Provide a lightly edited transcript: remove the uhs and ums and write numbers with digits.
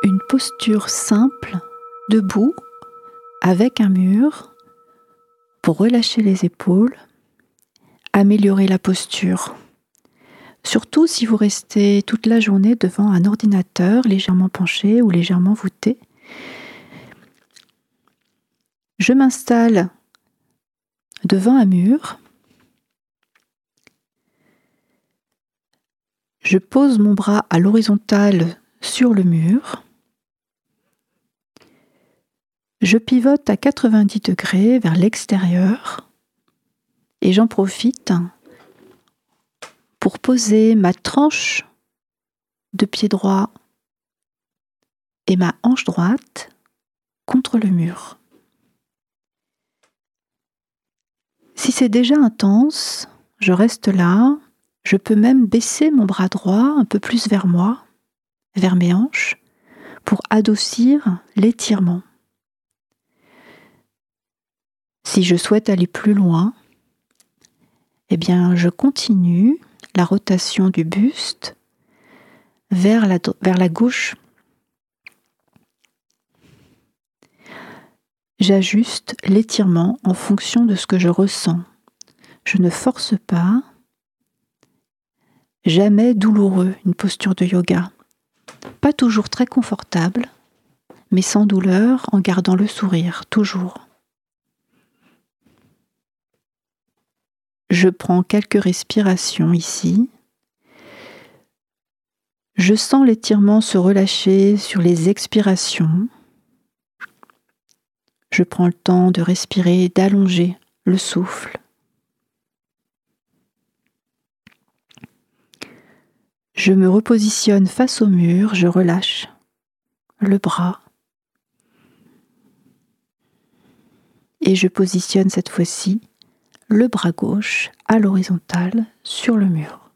Une posture simple, debout, avec un mur, pour relâcher les épaules, améliorer la posture. Surtout si vous restez toute la journée devant un ordinateur légèrement penché ou légèrement voûté. Je m'installe devant un mur. Je pose mon bras à l'horizontale sur le mur. Je pivote à 90 degrés vers l'extérieur et j'en profite pour poser ma tranche de pied droit et ma hanche droite contre le mur. Si c'est déjà intense, je reste là. Je peux même baisser mon bras droit un peu plus vers moi, vers mes hanches, pour adoucir l'étirement. Si je souhaite aller plus loin, eh bien, je continue la rotation du buste vers la gauche. J'ajuste l'étirement en fonction de ce que je ressens. Je ne force pas. Jamais douloureux, une posture de yoga. Pas toujours très confortable, mais sans douleur, en gardant le sourire, toujours. Je prends quelques respirations ici. Je sens l'étirement se relâcher sur les expirations. Je prends le temps de respirer, d'allonger le souffle. Je me repositionne face au mur, je relâche le bras. Et je positionne cette fois-ci le bras gauche à l'horizontale sur le mur.